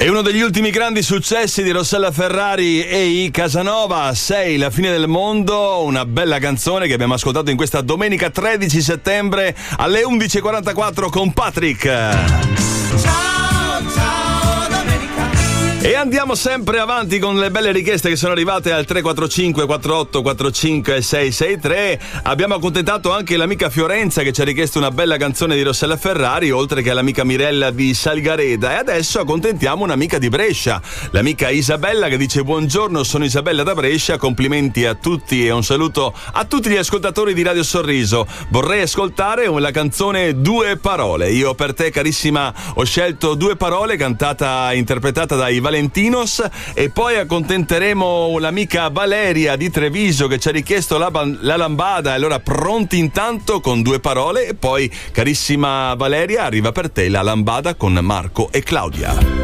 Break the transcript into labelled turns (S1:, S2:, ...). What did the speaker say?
S1: E uno degli ultimi grandi successi di Rossella Ferrari e i Casanova, Sei la fine del mondo, una bella canzone che abbiamo ascoltato in questa domenica 13 settembre alle 11.44 con Patrick. E andiamo sempre avanti con le belle richieste che sono arrivate al 345 48 45 663. Abbiamo accontentato anche l'amica Fiorenza che ci ha richiesto una bella canzone di Rossella Ferrari, oltre che l'amica Mirella di Salgareda. E adesso accontentiamo un'amica di Brescia, l'amica Isabella, che dice: buongiorno, sono Isabella da Brescia, complimenti a tutti e un saluto a tutti gli ascoltatori di Radio Sorriso. Vorrei ascoltare la canzone Due parole. Io per te, carissima, ho scelto Due parole, cantata e interpretata dai Valentinos. E poi accontenteremo l'amica Valeria di Treviso che ci ha richiesto la lambada. Allora pronti intanto con Due parole, e poi, carissima Valeria, arriva per te la lambada con Marco e Claudia.